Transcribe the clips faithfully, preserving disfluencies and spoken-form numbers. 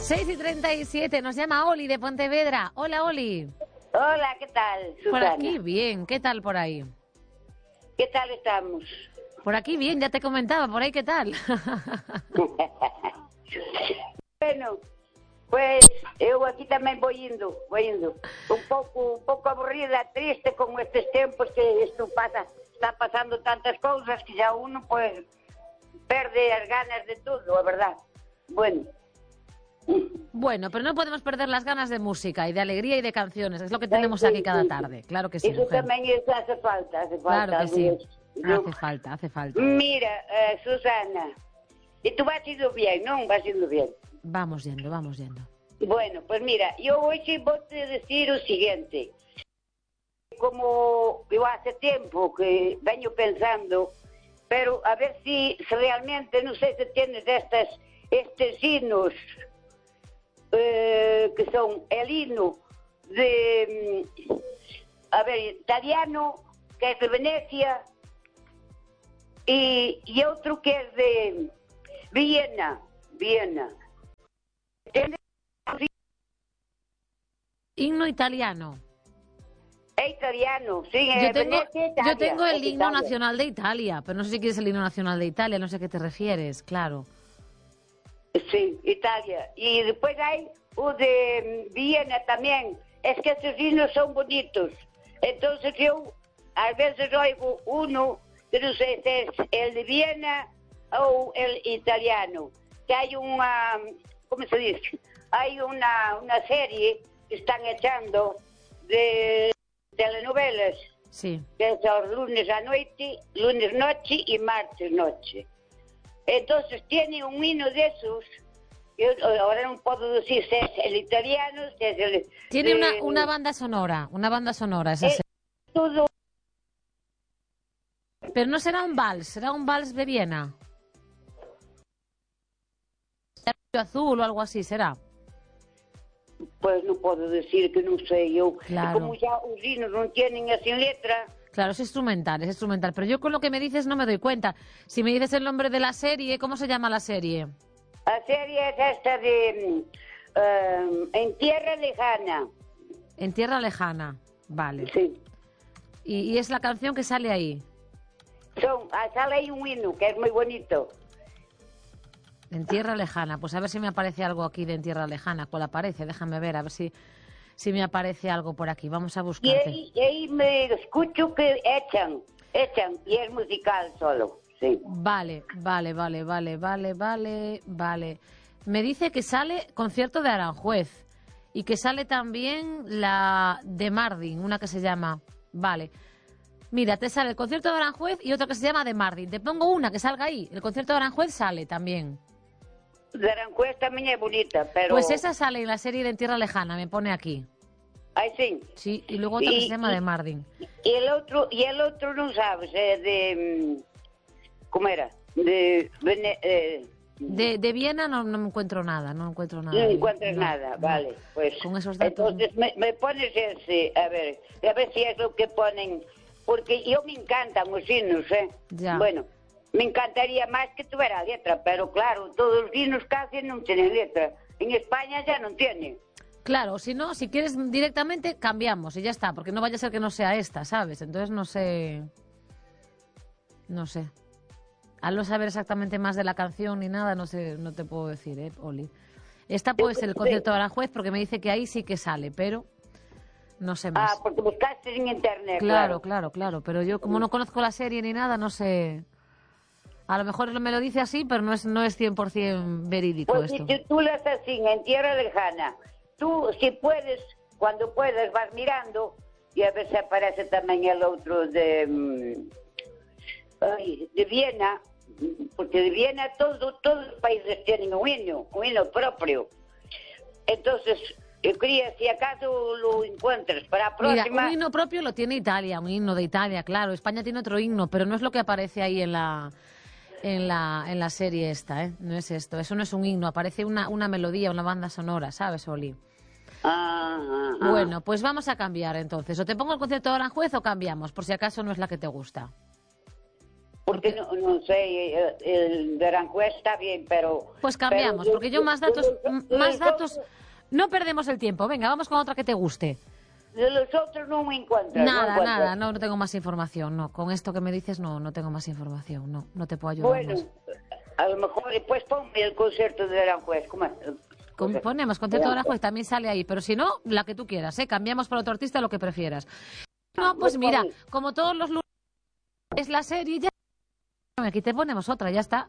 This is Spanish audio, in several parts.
seis y treinta y siete, nos llama Oli de Pontevedra. Hola, Oli. Hola, ¿qué tal, Susana? Por aquí bien, ¿qué tal por ahí? ¿Qué tal estamos? Por aquí bien, ya te comentaba, por ahí ¿qué tal? Bueno, pues eu aquí tamén vou indo, vou indo. Un pouco, un pouco aburrida, triste con estes tempos que isto pasa, está pasando tantas cousas que xa uno pues perde as ganas de todo, a verdad. Bueno. Bueno, pero no podemos perder las ganas de música y de alegría y de canciones, es lo que tenemos Sí, aquí cada sí, tarde, claro que sí, Eso mujer. tamén eso hace falta, hace falta. Claro que sí, Yo... hace falta, hace falta. Mira, uh, Susana, e tú vas indo bien, non? Vas indo bien. Vamos yendo, vamos yendo. Bueno, pues mira, yo hoy sí voy a decir lo siguiente. Como yo hace tiempo que vengo pensando, pero a ver si, si realmente, no sé si tienes estas, estos himnos, eh, que son el himno de, a ver, italiano, que es de Venecia, y, y otro que es de Viena, Viena. ¿Entiendes? Himno italiano. Es italiano, sí. Yo tengo, Venecia, Italia, yo tengo el es himno Italia. nacional de Italia, pero no sé si quieres el himno nacional de Italia, no sé a qué te refieres, claro. Sí, Italia. Y después hay uno de Viena también. Es que estos himnos son bonitos. Entonces yo a veces oigo uno, que no sé si es el de Viena o el italiano. Que hay una, ¿cómo se dice? Hay una, una serie que están echando de telenovelas. Sí. Que son lunes a noche, lunes noche y martes noche. Entonces tiene un himno de esos, yo ahora no puedo decir si es el italiano, si es el... Tiene eh, una, una banda sonora, una banda sonora, esa es serie. todo... Pero no será un vals, será un vals de Viena. Azul o algo así, será. Pues no puedo decir que no sé yo. Claro. Como ya los himnos no tienen así letra... Claro, es instrumental, es instrumental. Pero yo con lo que me dices no me doy cuenta. Si me dices el nombre de la serie, ¿cómo se llama la serie? La serie es esta de... Uh, En Tierra Lejana. En Tierra Lejana, vale. Sí. Y, y es la canción que sale ahí. Son, sale ahí un himno que es muy bonito. En Tierra Lejana, pues a ver si me aparece algo aquí de En Tierra Lejana. ¿Cuál aparece? Déjame ver, a ver si, si me aparece algo por aquí. Vamos a Y buscarte. ahí, y ahí me escucho que echan, echan, y es musical solo, sí. Vale, vale, vale, vale, vale, vale, vale. Me dice que sale concierto de Aranjuez y que sale también la de Mardin, una que se llama... Vale. Mira, te sale el concierto de Aranjuez y otra que se llama de Mardin. Te pongo una que salga ahí. El concierto de Aranjuez sale también. De Aranjuez también es bonita, pero... Pues esa sale en la serie de En Tierra Lejana, me pone aquí. Ay, sí. Sí, y luego otra Y- que se llama y- de Mardin. Y el otro, y el otro no sabes, eh, de... mm, ¿Cómo era? De... Vene- eh, De, de Viena no, no encuentro nada, no encuentro nada. no ahí. encuentras No, nada, no. vale, pues... Con esos datos... Entonces me, me pones ese, a ver, a ver si es lo que ponen, porque yo me encantan los himnos, ¿eh? Ya. Bueno, me encantaría más que tuviera letra, pero claro, todos los himnos casi no tienen letra. En España ya no tienen. Claro, si no, si quieres directamente, cambiamos y ya está, porque no vaya a ser que no sea esta, ¿sabes? Entonces no sé... No sé. Al no saber exactamente más de la canción ni nada, no sé, no te puedo decir, ¿eh, Oli? Esta puede ser el concierto de Aranjuez porque me dice que ahí sí que sale, pero no sé más. Ah, porque buscaste en internet, Claro, claro. claro, claro, pero yo como no conozco la serie ni nada, no sé... A lo mejor me lo dice así, pero no es, no es cien por ciento verídico Pues si esto. titulas así, En Tierra Lejana, tú si puedes, cuando puedas, vas mirando y a ver si aparece también el otro de, mm, ay, de Viena, porque de Viena todo, todos los países tienen un himno, un himno propio. Entonces, yo quería, si acaso lo encuentras para la próxima... Mira, un himno propio lo tiene Italia, un himno de Italia, claro. España tiene otro himno, pero no es lo que aparece ahí en la en la, en la serie esta, ¿eh? No es esto, eso no es un himno, aparece una, una melodía, una banda sonora, ¿sabes, Oli? Ah, ah, ah. Bueno, pues vamos a cambiar entonces. O te pongo el concierto de Aranjuez o cambiamos, por si acaso no es la que te gusta. Porque no, no sé, el, el de Aranjuez está bien, pero... Pues cambiamos, pero, porque yo más datos, de los- de más los datos, otros- no perdemos el tiempo. Venga, vamos con otra que te guste. De los otros no me encuentro. no Nada, encuentro. nada, no, no tengo más información, no. Con esto que me dices, no, no tengo más información, no, no te puedo ayudar Bueno, más. a lo mejor después ponme el concierto de Aranjuez. ¿Cómo es? Con- Ponemos Concierto de Aranjuez, también sale ahí, pero si no, la que tú quieras, ¿eh? Cambiamos por otro artista, lo que prefieras. No, pues mira, como todos los lunes es la serie, ya... Aquí te ponemos otra, ya está.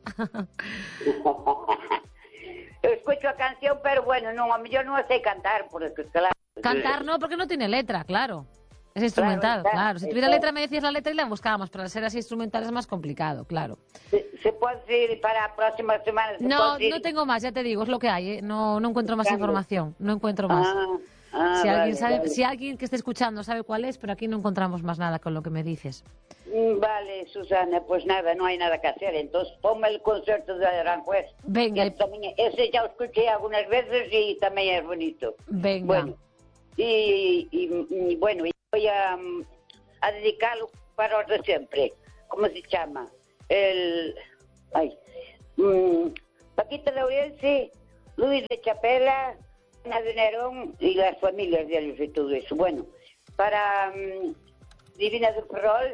Yo escucho la canción, pero bueno, no, a mí yo no sé cantar, porque claro... Cantar no, porque no tiene letra, claro. Es instrumental, Claro, claro. está, Si tuviera está. letra me decías la letra y la buscábamos, pero al ser así instrumental es más complicado, claro. Se, se puede ir para la próxima semana. se No, puede ir. no tengo más, ya te digo, es lo que hay, ¿eh? No, no encuentro más Cambio. información, no encuentro más. Ah, ah, si, vale, alguien sabe, vale. si alguien que esté escuchando sabe cuál es, pero aquí no encontramos más nada con lo que me dices. Mm, Vale, Susana, pues nada, no hay nada que hacer. Entonces ponme el concierto de Aranjuez. Venga. Que también- ese ya lo escuché algunas veces y también es bonito. Venga. Bueno, y, y- y bueno, y voy a, mm, a dedicarlo para los de siempre. ¿Cómo se llama? El... Ay. mm, Paquita Laurenci, Luis de Chapela, Ana de Nerón y las familias de ellos y todo eso. Bueno, para mm, Divina del Ferrol,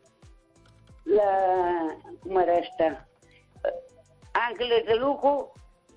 la... ¿Cómo era esta? Eh, Ángeles de Lujo.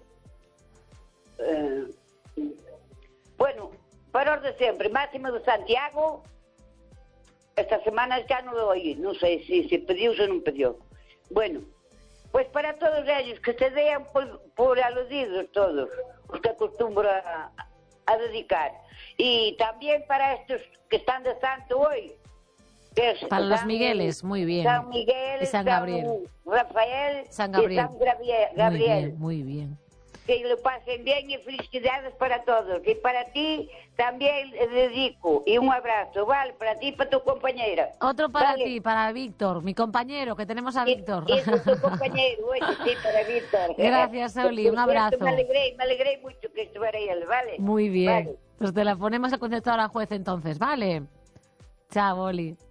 eh, bueno, para los de siempre, Máximo de Santiago. Esta semana ya no lo oí, no sé si se pidió o no pidió. Bueno, pues para todos ellos, que se vean por, por aludidos todos, los que acostumbro a, a dedicar. Y también para estos que están de santo hoy. Que es Para los San- Migueles, muy bien. San Miguel, Y San Gabriel. Rafael San Gabriel. y San Gabriel. Muy Gabriel. bien, muy bien. Que lo pasen bien y felicidades para todos. Y para ti también le dedico. Y un abrazo, ¿vale? Para ti y para tu compañera. Otro para Vale. ti, para Víctor, mi compañero, que tenemos a Y, Víctor. y para tu compañero, oye, sí, para Víctor. Gracias, Oli, un Por cierto, abrazo. Me alegré, me alegré mucho que estuviera él, ¿vale? Muy bien. Vale. Pues te la ponemos al concierto de Aranjuez entonces, ¿vale? Chao, Oli.